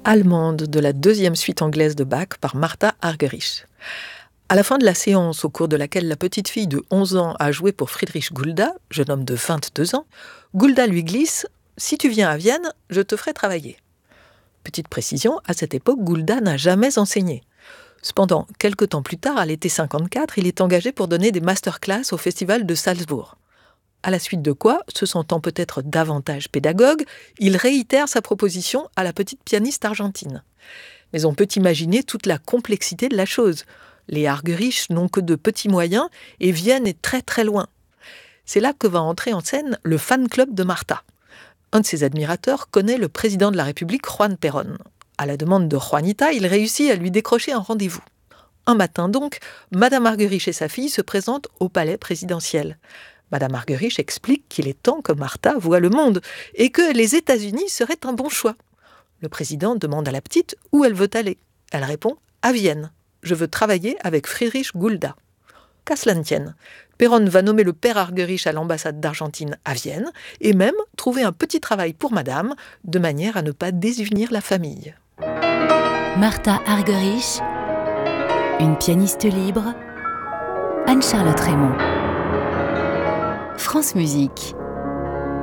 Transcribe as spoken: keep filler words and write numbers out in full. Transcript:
allemande de la deuxième suite anglaise de Bach par Martha Argerich. À la fin de la séance, au cours de laquelle la petite fille de onze ans a joué pour Friedrich Gulda, jeune homme de vingt-deux ans, Gulda lui glisse « Si tu viens à Vienne, je te ferai travailler ». Petite précision, à cette époque, Gulda n'a jamais enseigné. Cependant, quelque temps plus tard, à l'été cinquante-quatre, il est engagé pour donner des masterclass au festival de Salzbourg. À la suite de quoi, se sentant peut-être davantage pédagogue, il réitère sa proposition à la petite pianiste argentine. Mais on peut imaginer toute la complexité de la chose. Les Argerich n'ont que de petits moyens et Vienne est très très loin. C'est là que va entrer en scène le fan club de Martha. Un de ses admirateurs connaît le président de la République, Juan Perón. À la demande de Juanita, il réussit à lui décrocher un rendez-vous. Un matin donc, Madame Argerich et sa fille se présentent au palais présidentiel. Madame Argerich explique qu'il est temps que Martha voie le monde et que les États-Unis seraient un bon choix. Le président demande à la petite où elle veut aller. Elle répond « à Vienne. Je veux travailler avec Friedrich Gulda ». Qu'à cela ne tienne, Perón va nommer le père Argerich à l'ambassade d'Argentine à Vienne et même trouver un petit travail pour madame, de manière à ne pas désunir la famille. Martha Argerich, une pianiste libre, Anne-Charlotte Raymond. France Musique.